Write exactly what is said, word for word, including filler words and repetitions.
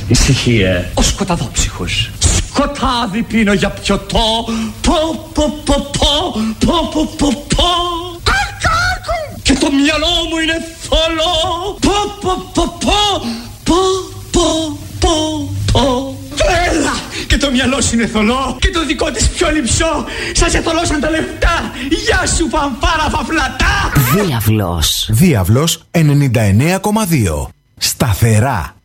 Ησυχία. Ο σκοταδόψυχος. Σκοτάδι πίνω για πιωτό. Πω πω πω πω πω πω πω πω. Και το μυαλό μου είναι θολό. Πω πω πω πω πω πω πω πω. Έλα! Και το μυαλό σου είναι θολό. Και το δικό της πιο λιψό. Σας εθολώσαν τα λεφτά. Γεια σου φανφάρα φαφλατά. Διάβλος. Διάβλος ενενήντα εννέα κόμμα δύο. Σταθερά.